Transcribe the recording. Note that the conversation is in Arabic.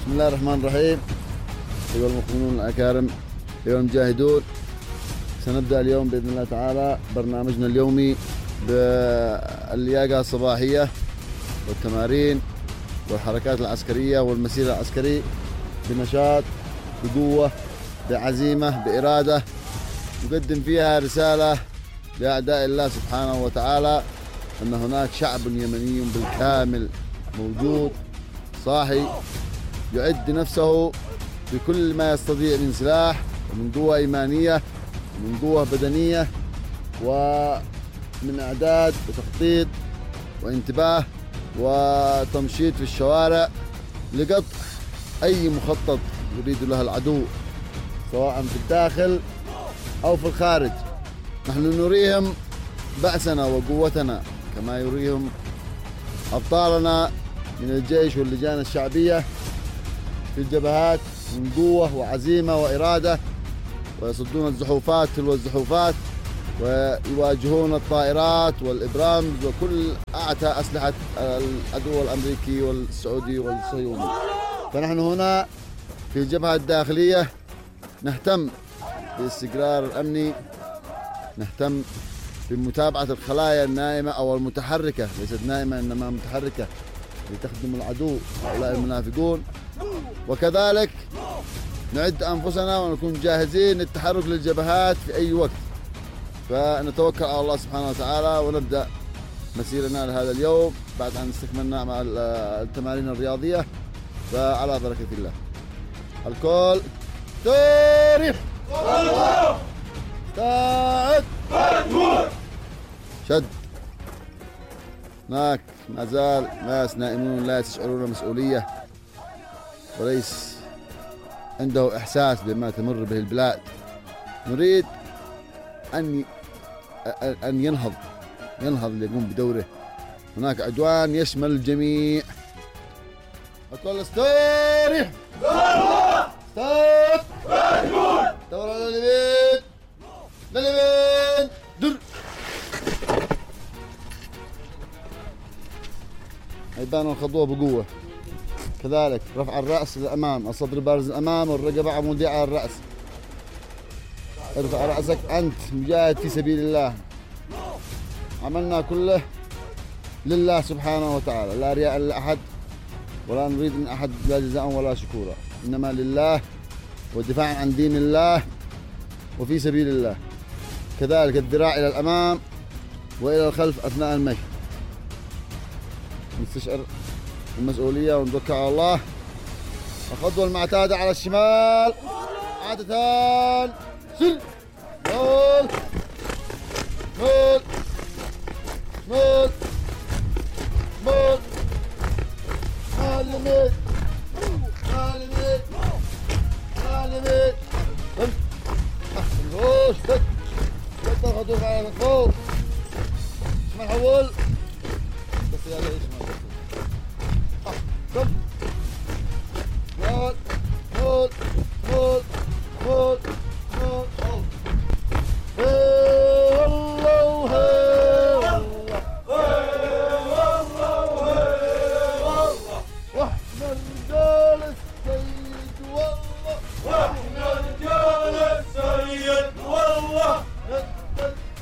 بسم الله الرحمن الرحيم. أيها المقيمون الأكارم، أيها المجاهدون، سنبدأ اليوم بإذن الله تعالى برنامجنا اليومي باللياقة الصباحية والتمارين والحركات العسكرية والمسير العسكري بنشاط، بقوة، بعزيمة، بإرادة، نقدم فيها رسالة لأعداء الله سبحانه وتعالى أن هناك شعب يمني بالكامل موجود صاحي يعد نفسه بكل ما يستطيع من سلاح ومن قوة إيمانية ومن قوة بدنية ومن إعداد وتخطيط وانتباه وتمشيط في الشوارع لقطع أي مخطط يريد له العدو سواء في الداخل أو في الخارج. نحن نريهم بأسنا وقوتنا كما يريهم أبطالنا من الجيش واللجان الشعبية في الجبهات من قوة وعزيمة وإرادة، ويصدون الزحوفات تلو الزحوفات ويواجهون الطائرات والإبرام وكل أعتى أسلحة العدو الأمريكي والسعودي والصهيوني. فنحن هنا في الجبهة الداخلية نهتم بالاستقرار الأمني، نهتم بمتابعة الخلايا النائمة أو المتحركة، ليست نائمة إنما متحركة لتخدم العدو هؤلاء المنافقون، وكذلك نعد أنفسنا ونكون جاهزين للتحرك للجبهات في أي وقت. فنتوكل على الله سبحانه وتعالى ونبدأ مسيرنا لهذا اليوم بعد أن استكملنا مع التمارين الرياضية. فعلى بركة الله. الكل تاريخ استعد شد. هناك ما زال ناس نائمون لا يشعرون مسؤولية وليس عنده إحساس بما تمر به البلاد. نريد أن ينهض ليقوم بدوره. هناك عدوان يشمل الجميع. الكل استريح استوب دور على اليمين لليمين در. يبان الخطوة بقوة. كذلك رفع الرأس للأمام، الصدر بارز الأمام والرقبة عمودية على الرأس. ارفع رأسك، أنت مجاهد في سبيل الله. عملنا كله لله سبحانه وتعالى، لا رياء لأحد ولا نريد من أحد لا جزاء ولا شكورا، إنما لله والدفاع عن دين الله وفي سبيل الله. كذلك الذراع إلى الأمام وإلى الخلف أثناء المشي. نستشعر المسؤولية ونتوكل على الله. الخطوة المعتادة على الشمال عادة سل مول مول مول مول معلمين معلمين معلمين أحسن روش شد شد الخطوة على الفوق اسمع حول بس يا ليش